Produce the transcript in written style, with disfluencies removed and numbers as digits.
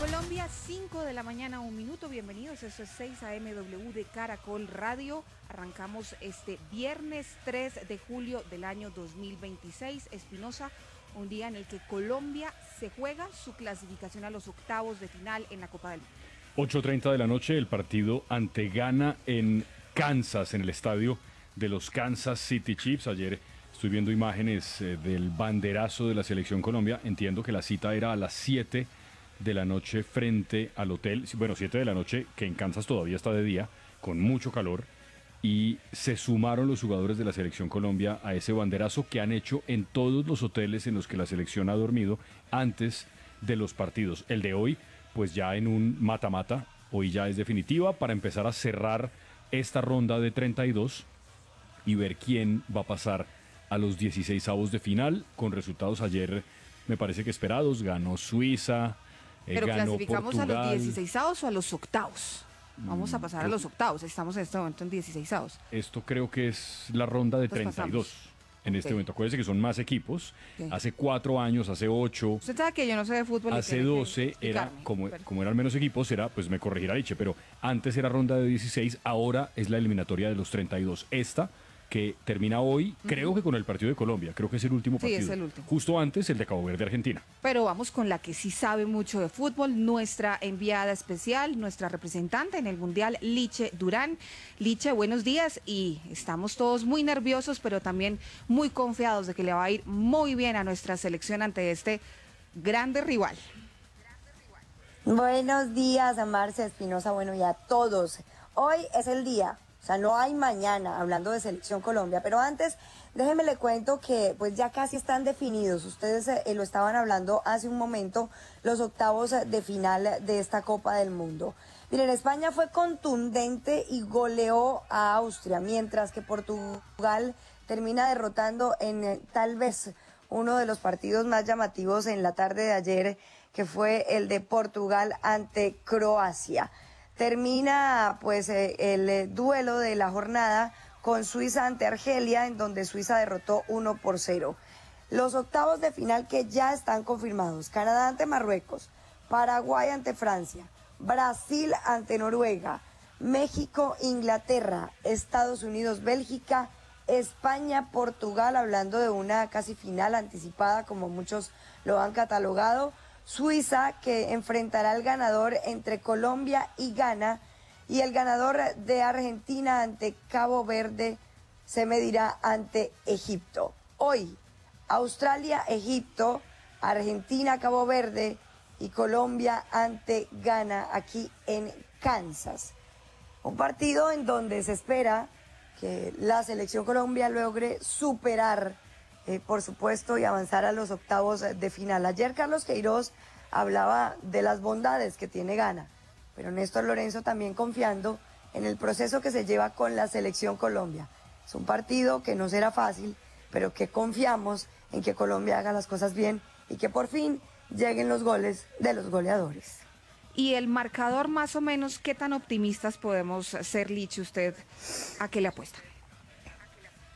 Colombia, 5 de la mañana, 1 minuto. Bienvenidos, eso es 6 AMW de Caracol Radio. Arrancamos este viernes 3 de julio del año 2026. Espinosa, un día en el que Colombia se juega su clasificación a los octavos de final en la Copa del Mundo. 8:30 de la noche, el partido ante Ghana en Kansas, en el estadio de los Kansas City Chiefs. Ayer estoy viendo imágenes del banderazo de la Selección Colombia. Entiendo que la cita era a las 7 de la noche frente al hotel. Bueno, 7 de la noche, que en Kansas todavía está de día, con mucho calor. Y se sumaron los jugadores de la Selección Colombia a ese banderazo que han hecho en todos los hoteles en los que la selección ha dormido antes de los partidos. El de hoy, pues ya en un mata-mata, hoy ya es definitiva para empezar a cerrar esta ronda de 32 y ver quién va a pasar a los 16avos de final, con resultados ayer me parece que esperados. Ganó Suiza, Pero ganó clasificamos Portugal. a los 16avos o a los octavos. Vamos a pasar a los octavos, estamos en este momento en 16avos. Esto creo que es la ronda de Pues 32 pasamos. en este momento. Acuérdense que son más equipos. Ok. Hace 4 años, hace 8, Usted sabe que yo no sé de fútbol. y hace tiene que 12, era explicarme. como eran menos equipos, era, pues me corregirá Liche, pero antes era ronda de 16, ahora es la eliminatoria de los 32. Esta que termina hoy, creo que con el partido de Colombia, creo que es el último Sí, partido. es el último. Justo antes el de Cabo Verde, Argentina. Pero vamos con la que sí sabe mucho de fútbol, nuestra enviada especial, nuestra representante en el Mundial, Liche Durán. Liche, buenos días, y estamos todos muy nerviosos, pero también muy confiados de que le va a ir muy bien a nuestra selección ante este grande rival. Buenos días a Marcia Espinosa, bueno, y a todos. Hoy es el día, o sea, no hay mañana, hablando de Selección Colombia, pero antes, déjenme le cuento que pues ya casi están definidos. Ustedes lo estaban hablando hace un momento, los octavos de final de esta Copa del Mundo. Miren, España fue contundente y goleó a Austria, mientras que Portugal termina derrotando en tal vez uno de los partidos más llamativos en la tarde de ayer, que fue el de Portugal ante Croacia. Termina pues el duelo de la jornada con Suiza ante Argelia, en donde Suiza derrotó 1-0. Los octavos de final que ya están confirmados: Canadá ante Marruecos, Paraguay ante Francia, Brasil ante Noruega, México, Inglaterra, Estados Unidos, Bélgica, España, Portugal, hablando de una casi final anticipada como muchos lo han catalogado, Suiza, que enfrentará al ganador entre Colombia y Ghana, y el ganador de Argentina ante Cabo Verde se medirá ante Egipto. Hoy, Australia, Egipto, Argentina, Cabo Verde y Colombia ante Ghana aquí en Kansas. Un partido en donde se espera que la Selección Colombia logre superar, por supuesto, y avanzar a los octavos de final. Ayer Carlos Queiroz hablaba de las bondades que tiene Ghana, pero Néstor Lorenzo también confiando en el proceso que se lleva con la Selección Colombia. Es un partido que no será fácil, pero que confiamos en que Colombia haga las cosas bien y que por fin lleguen los goles de los goleadores. Y el marcador, más o menos, ¿qué tan optimistas podemos ser, Liche? ¿Usted a qué le apuesta?